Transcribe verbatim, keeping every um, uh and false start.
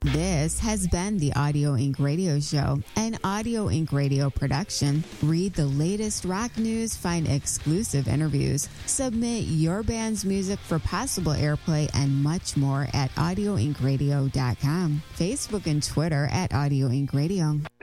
This has been the Audio Inc Radio Show, an Audio Inc Radio production. Read the latest rock news, find exclusive interviews, submit your band's music for possible airplay, and much more at audio inc radio dot com. Facebook and Twitter at Audio Inc Radio.